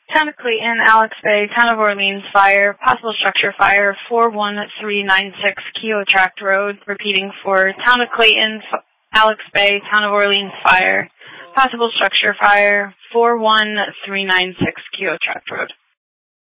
Town of Clayton, Alex Bay, Town of Orleans fire, possible structure fire, 41396 Keogh Tract Road. Repeating for Town of Clayton, Alex Bay, Town of Orleans fire, possible structure fire, 41396 Keogh Tract Road.